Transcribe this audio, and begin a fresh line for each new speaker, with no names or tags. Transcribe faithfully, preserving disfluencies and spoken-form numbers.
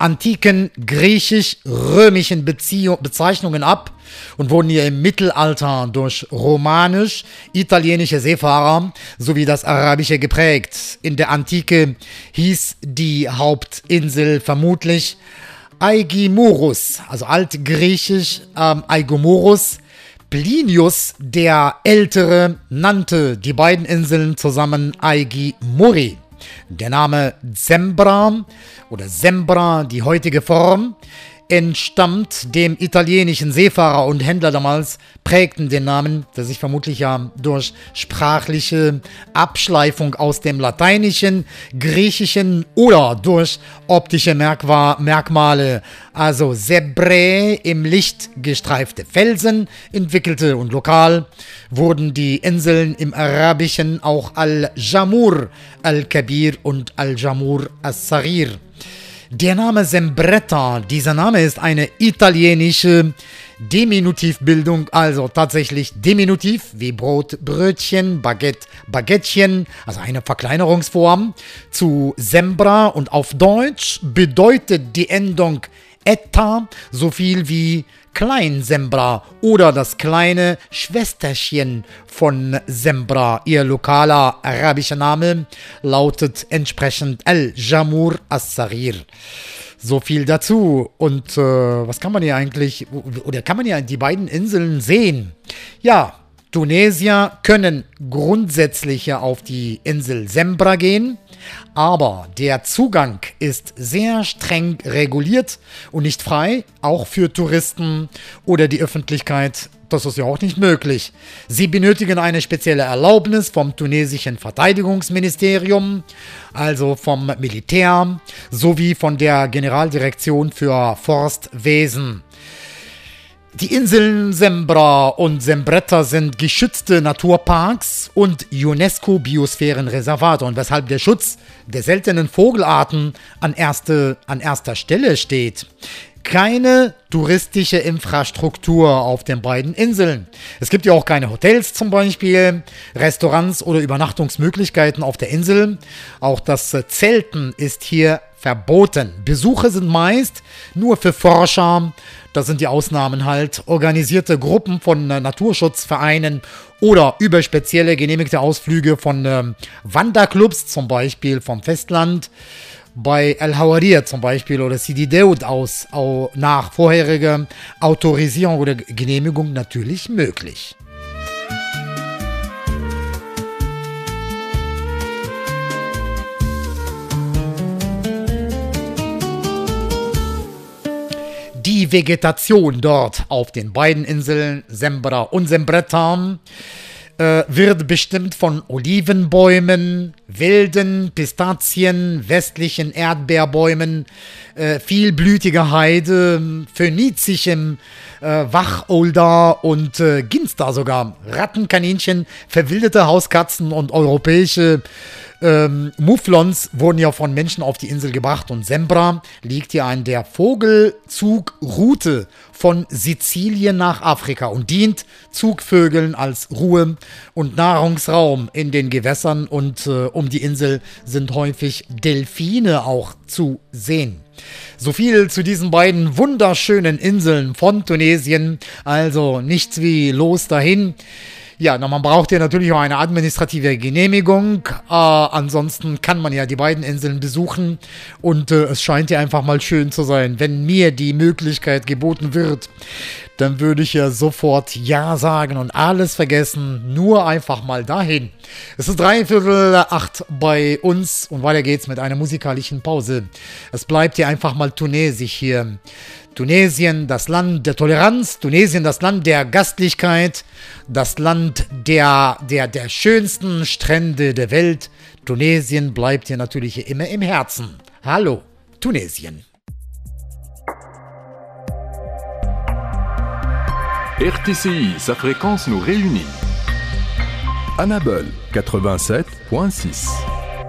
antiken griechisch-römischen Beziehung, Bezeichnungen ab und wurden hier im Mittelalter durch romanisch-italienische Seefahrer sowie das Arabische geprägt. In der Antike hieß die Hauptinsel vermutlich Aigimurus, also altgriechisch ähm, Aigomurus. Plinius der Ältere nannte die beiden Inseln zusammen Aigimuri. Der Name Sembra oder Sembra, die heutige Form, entstammt dem italienischen Seefahrer und Händler damals, prägten den Namen, der sich vermutlich ja durch sprachliche Abschleifung aus dem Lateinischen, Griechischen oder durch optische Merkwa- Merkmale, also Sebre im Licht gestreifte Felsen, entwickelte, und lokal wurden die Inseln im Arabischen auch Al-Jamur al-Kabir und Al-Jamur al-Saghir. Der Name Sembretta, dieser Name ist eine italienische Diminutivbildung, also tatsächlich Diminutiv wie Brot, Brötchen, Baguette, Baguettchen, also eine Verkleinerungsform zu Sembra, und auf Deutsch bedeutet die Endung Etta so viel wie Klein-Sembra oder das kleine Schwesterchen von Sembra. Ihr lokaler arabischer Name lautet entsprechend Al-Jamur al-Saghir. So viel dazu. Und äh, was kann man hier eigentlich, oder kann man hier die beiden Inseln sehen? Ja, Tunesier können grundsätzlich ja auf die Insel Sembra gehen, aber der Zugang ist sehr streng reguliert und nicht frei, auch für Touristen oder die Öffentlichkeit. Das ist ja auch nicht möglich. Sie benötigen eine spezielle Erlaubnis vom tunesischen Verteidigungsministerium, also vom Militär, sowie von der Generaldirektion für Forstwesen. Die Inseln Sembra und Sembretta sind geschützte Naturparks und UNESCO-Biosphärenreservate, und weshalb der Schutz der seltenen Vogelarten an, erste, an erster Stelle steht. Keine touristische Infrastruktur auf den beiden Inseln. Es gibt ja auch keine Hotels zum Beispiel, Restaurants oder Übernachtungsmöglichkeiten auf der Insel. Auch das Zelten ist hier verboten. Besuche sind meist nur für Forscher, das sind die Ausnahmen halt, organisierte Gruppen von äh, Naturschutzvereinen oder über spezielle genehmigte Ausflüge von äh, Wanderclubs, zum Beispiel vom Festland, bei El Hawaria zum Beispiel oder Sidi Daoud aus, au, nach vorheriger Autorisierung oder Genehmigung natürlich möglich. Die Vegetation dort auf den beiden Inseln Sembra und Sembretta äh, wird bestimmt von Olivenbäumen, wilden Pistazien, westlichen Erdbeerbäumen, äh, vielblütiger Heide, phönizischem äh, Wacholder und äh, Ginster sogar, Rattenkaninchen, verwilderte Hauskatzen und europäische Ähm, Mufflons wurden ja von Menschen auf die Insel gebracht, und Sembra liegt hier an der Vogelzugroute von Sizilien nach Afrika und dient Zugvögeln als Ruhe- und Nahrungsraum in den Gewässern, und äh, um die Insel sind häufig Delfine auch zu sehen. So viel zu diesen beiden wunderschönen Inseln von Tunesien, also nichts wie los dahin. Ja, na, man braucht ja natürlich auch eine administrative Genehmigung. Äh, ansonsten kann man ja die beiden Inseln besuchen. Und äh, es scheint ja einfach mal schön zu sein. Wenn mir die Möglichkeit geboten wird, dann würde ich ja sofort Ja sagen und alles vergessen. Nur einfach mal dahin. Es ist dreiviertel acht bei uns und weiter geht's mit einer musikalischen Pause. Es bleibt ja einfach mal tunesisch hier. Tunesien, das Land der Toleranz, Tunesien, das Land der Gastlichkeit, das Land der, der, der schönsten Strände der Welt. Tunesien bleibt hier natürlich immer im Herzen. Hallo, Tunesien.
R T C I, sa fréquence nous réunit.
Annabelle quatre-vingt-sept point six.